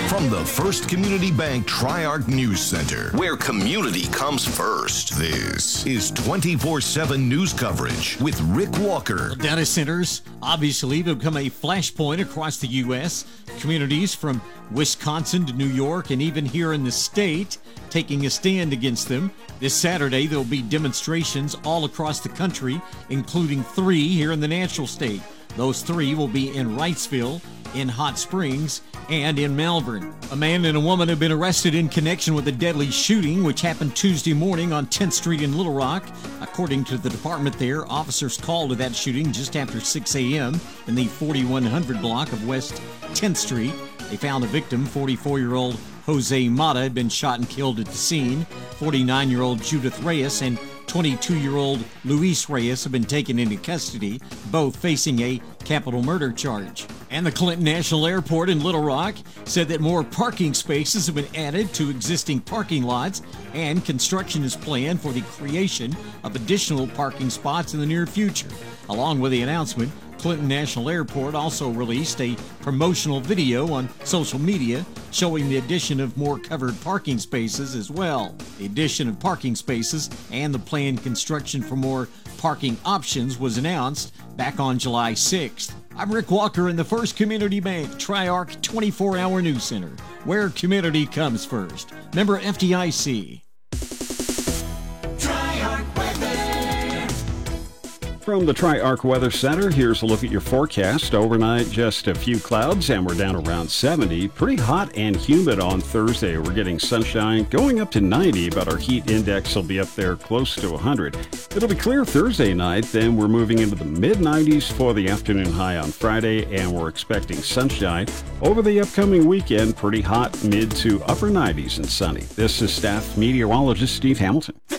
From the First Community Bank Tri-Arc News Center, where community comes first, this is 24/7 news coverage with Rick Walker. Data centers obviously become a flashpoint across the U.S. Communities from Wisconsin to New York and even here in the state taking a stand against them. This Saturday, there'll be demonstrations all across the country, including 3 here in the Natural State. Those 3 will be in Wrightsville, in Hot Springs, and in Malvern. A man and a woman have been arrested in connection with a deadly shooting which happened Tuesday morning on 10th Street in Little Rock. According to the department there, officers called to that shooting just after 6 a.m. in the 4100 block of West 10th Street. They found a victim, 44-year-old Jose Mata, had been shot and killed at the scene. 49-year-old Judith Reyes and 22-year-old Luis Reyes have been taken into custody, both facing a capital murder charge. And the Clinton National Airport in Little Rock said that more parking spaces have been added to existing parking lots, and construction is planned for the creation of additional parking spots in the near future. Along with the announcement, Clinton National Airport also released a promotional video on social media showing the addition of more covered parking spaces as well. The addition of parking spaces and the planned construction for more parking options was announced back on July 6th. I'm Rick Walker in the First Community Bank Tri-Arc 24-Hour News Center, where community comes first. Member FDIC. From the Tri-Arc Weather Center, here's a look at your forecast. Overnight, just a few clouds, and we're down around 70. Pretty hot and humid on Thursday. We're getting sunshine going up to 90, but our heat index will be up there close to 100. It'll be clear Thursday night, then we're moving into the mid-90s for the afternoon high on Friday, and we're expecting sunshine. Over the upcoming weekend, pretty hot, mid to upper 90s and sunny. This is staff meteorologist Steve Hamilton.